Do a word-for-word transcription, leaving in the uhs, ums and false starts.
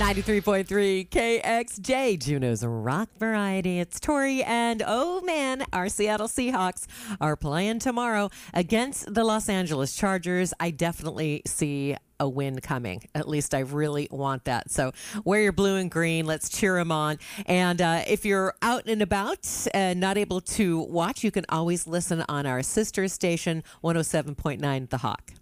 ninety-three point three K X J, Juneau's rock variety. It's Tori, and oh man, our Seattle Seahawks are playing tomorrow against the Los Angeles Chargers. I definitely see a win coming. At least I really want that. So wear your blue and green. Let's cheer them on. And uh, if you're out and about and not able to watch, you can always listen on our sister station, one oh seven point nine The Hawk.